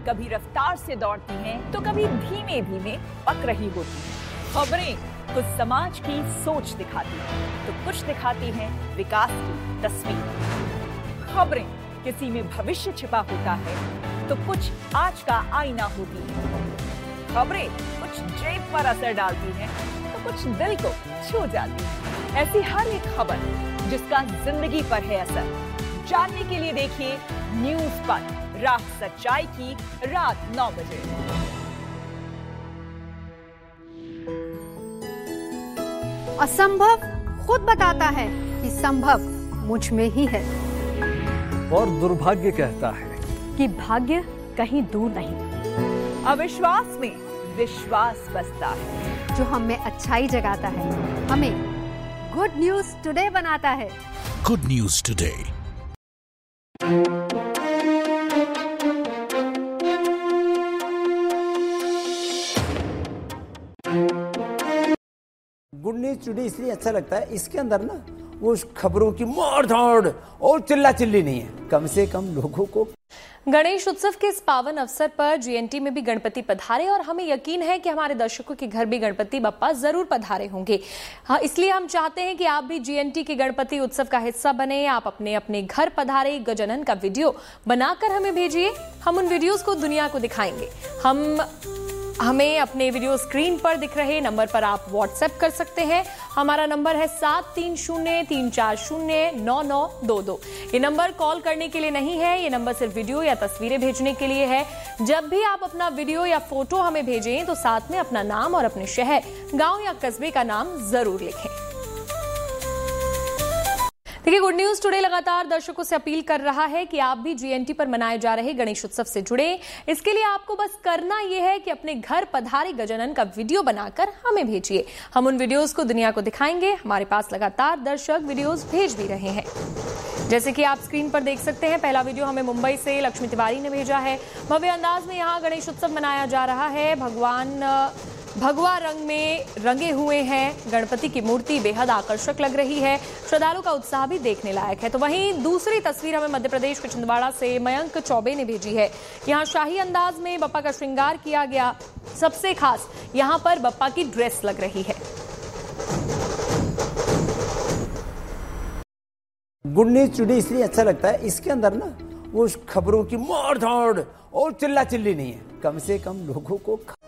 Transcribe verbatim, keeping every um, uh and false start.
कभी रफ्तार से दौड़ती हैं तो कभी धीमे धीमे पक रही होती हैं। खबरें कुछ समाज की सोच दिखाती हैं तो कुछ दिखाती हैं विकास की तस्वीर। खबरें किसी में भविष्य छिपा होता है तो कुछ आज का आईना होती है। खबरें कुछ जेब पर असर डालती हैं तो कुछ दिल को छू जाती है। ऐसी हर एक खबर जिसका जिंदगी पर है असर, जानने के लिए देखिए न्यूज़ पर राह सच्चाई की रात नौ बजे। असंभव खुद बताता है कि संभव मुझ में ही है, और दुर्भाग्य कहता है कि भाग्य कहीं दूर नहीं। अविश्वास में विश्वास बसता है, जो हम में अच्छाई जगाता है, हमें गुड न्यूज टुडे बनाता है। Good news today. Good news today इसलिए अच्छा लगता है, इसके अंदर ना वो खबरों की मार धाड़ और चिल्ला चिल्ली नहीं है। कम से कम लोगों को गणेश उत्सव के इस पावन अवसर पर जीएनटी में भी गणपति पधारे और हमें यकीन है कि हमारे दर्शकों के घर भी गणपति बप्पा जरूर पधारे होंगे। हाँ, इसलिए हम चाहते हैं कि आप भी जीएनटी के गणपति उत्सव का हिस्सा बने। आप अपने अपने घर पधारे गजानन का वीडियो बनाकर हमें भेजिए, हम उन वीडियोस को दुनिया को दिखाएंगे। हम हमें अपने वीडियो स्क्रीन पर दिख रहे नंबर पर आप व्हाट्सएप कर सकते हैं। हमारा नंबर है सात तीन शून्य तीन चार शून्य नौ नौ दो दो। ये नंबर कॉल करने के लिए नहीं है, ये नंबर सिर्फ वीडियो या तस्वीरें भेजने के लिए है। जब भी आप अपना वीडियो या फोटो हमें भेजें तो साथ में अपना नाम और अपने शहर, गांव या कस्बे का नाम जरूर लिखें। देखिए, गुड न्यूज टुडे लगातार दर्शकों से अपील कर रहा है कि आप भी जीएनटी पर मनाए जा रहे गणेश उत्सव से जुड़े। इसके लिए आपको बस करना यह है कि अपने घर पधारे गजानन का वीडियो बनाकर हमें भेजिए, हम उन वीडियोस को दुनिया को दिखाएंगे। हमारे पास लगातार दर्शक वीडियोस भेज भी रहे हैं, जैसे कि आप स्क्रीन पर देख सकते हैं। पहला वीडियो हमें मुंबई से लक्ष्मी तिवारी ने भेजा है। भव्य अंदाज में यहाँ गणेश उत्सव मनाया जा रहा है। भगवान भगवा रंग में रंगे हुए हैं। गणपति की मूर्ति बेहद आकर्षक लग रही है। श्रद्धालु का उत्साह भी देखने लायक है। तो वहीं दूसरी तस्वीर हमें मध्य प्रदेश के छिंदवाड़ा से मयंक चौबे ने भेजी है। यहाँ शाही अंदाज में बप्पा का श्रृंगार किया गया। सबसे खास यहाँ पर बप्पा की ड्रेस लग रही है। गुड न्यूज टुडे इसलिए अच्छा लगता है, इसके अंदर ना वो खबरों की मार धाड़ और चिल्ला चिल्ली नहीं है। कम से कम लोगों को